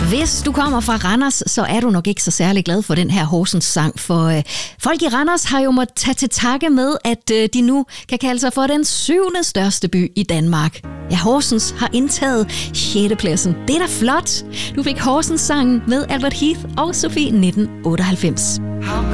Hvis du kommer fra Randers, så er du nok ikke så særlig glad for den her Horsens sang, for folk i Randers har jo måttet tage til takke med, at de nu kan kalde sig for den 7. største by i Danmark. Ja, Horsens har indtaget 6. pladsen. Det er da flot! Du fik Horsens sangen med Albert Heath og Sofie 1998.